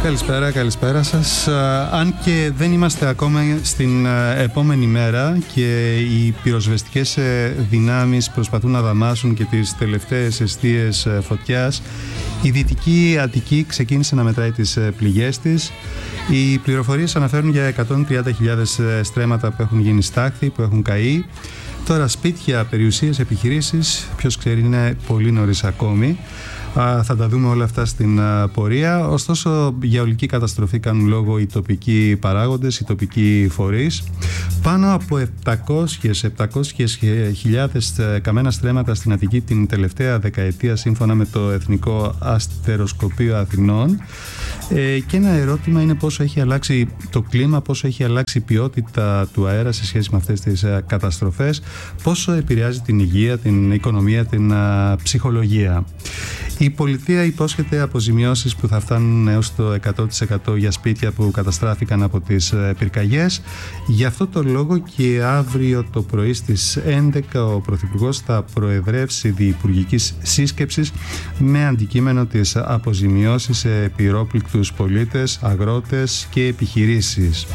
Καλησπέρα σας. Αν και δεν είμαστε ακόμα στην επόμενη μέρα και οι πυροσβεστικές δυνάμεις προσπαθούν να δαμάσουν και τις τελευταίες εστίες φωτιάς, η Δυτική Αττική ξεκίνησε να μετράει τις πληγές της. Οι πληροφορίες αναφέρουν για 130.000 στρέμματα που έχουν γίνει στάχτη, που έχουν καεί. Τώρα σπίτια, περιουσίες, επιχειρήσεις, ποιος ξέρει, είναι πολύ νωρίς ακόμη. Θα τα δούμε όλα αυτά στην πορεία. Ωστόσο, για ολική καταστροφή κάνουν λόγο οι τοπικοί παράγοντες, οι τοπικοί φορείς. Πάνω από 700.000 καμένα στρέμματα στην Αττική την τελευταία δεκαετία, σύμφωνα με το Εθνικό Αστεροσκοπείο Αθηνών. Και ένα ερώτημα είναι πόσο έχει αλλάξει το κλίμα, πόσο έχει αλλάξει η ποιότητα του αέρα σε σχέση με αυτές τις καταστροφές, πόσο επηρεάζει την υγεία, την οικονομία, την ψυχολογία. Η πολιτεία υπόσχεται αποζημιώσεις που θα φτάνουν έως το 100% για σπίτια που καταστράφηκαν από τις πυρκαγιές. Γι' αυτό το λόγο και αύριο το πρωί στις 11 ο Πρωθυπουργός θα προεδρεύσει διυπουργικής σύσκεψης με αντικείμενο τις αποζημιώσεις σε πυρόπληκτους πολίτες, αγρότες και επιχειρήσεις.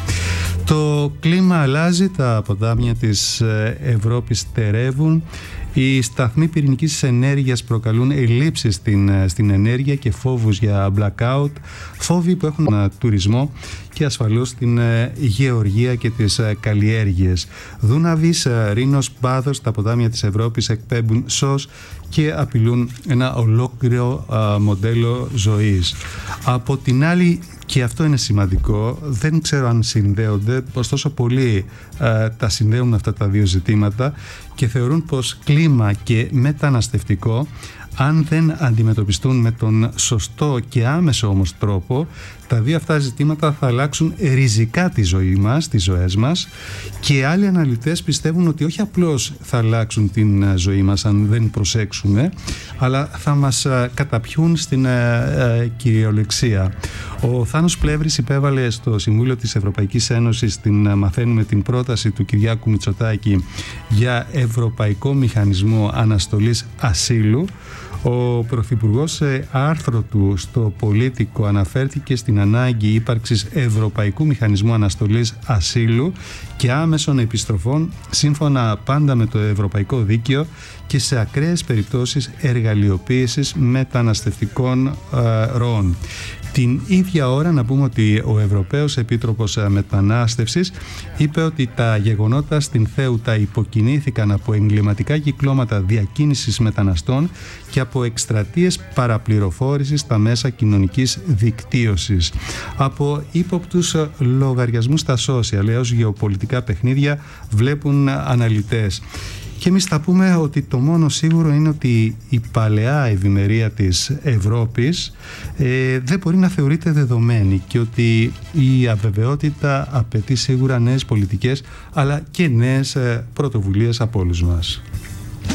Το κλίμα αλλάζει, τα ποτάμια της Ευρώπης στερεύουν. Οι σταθμοί πυρηνικής ενέργειας προκαλούν ελλείψεις στην ενέργεια και φόβους για blackout, φόβοι που έχουν τουρισμό και ασφαλώς την γεωργία και τις καλλιέργειες. Δούναβης, Ρήνος, Πάδος, τα ποτάμια της Ευρώπης εκπέμπουν σως και απειλούν ένα ολόκληρο μοντέλο ζωής. Από την άλλη, και αυτό είναι σημαντικό, δεν ξέρω αν συνδέονται, ωστόσο πολλοί τα συνδέουν αυτά τα δύο ζητήματα και θεωρούν πως κλίμα και μεταναστευτικό, αν δεν αντιμετωπιστούν με τον σωστό και άμεσο όμως τρόπο, τα δύο αυτά ζητήματα θα αλλάξουν ριζικά τη ζωή μας, τις ζωές μας, και άλλοι αναλυτές πιστεύουν ότι όχι απλώς θα αλλάξουν την ζωή μας αν δεν προσέξουμε, αλλά θα μας καταπιούν στην κυριολεξία. Ο Θάνος Πλεύρης υπέβαλε στο Συμβούλιο της Ευρωπαϊκής Ένωσης την πρόταση του Κυριάκου Μητσοτάκη για Ευρωπαϊκό Μηχανισμό Αναστολής Ασύλου. Ο Πρωθυπουργός σε άρθρο του στο Πολίτικο αναφέρθηκε στην ανάγκη ύπαρξης Ευρωπαϊκού Μηχανισμού Αναστολής Ασύλου και άμεσων επιστροφών σύμφωνα πάντα με το Ευρωπαϊκό Δίκαιο και σε ακραίες περιπτώσεις εργαλειοποίησης μεταναστευτικών ροών. Την ίδια ώρα να πούμε ότι ο Ευρωπαίος Επίτροπος Μετανάστευσης είπε ότι τα γεγονότα στην Θέουτα υποκινήθηκαν από εγκληματικά κυκλώματα διακίνησης μεταναστών και από εκστρατείες παραπληροφόρησης στα μέσα κοινωνικής δικτύωσης. Από ύποπτους λογαριασμούς στα social έως γεωπολιτικά παιχνίδια βλέπουν αναλυτές. Και εμείς θα πούμε ότι το μόνο σίγουρο είναι ότι η παλαιά ευημερία της Ευρώπης δεν μπορεί να θεωρείται δεδομένη και ότι η αβεβαιότητα απαιτεί σίγουρα νέες πολιτικές αλλά και νέες πρωτοβουλίες από όλους μας.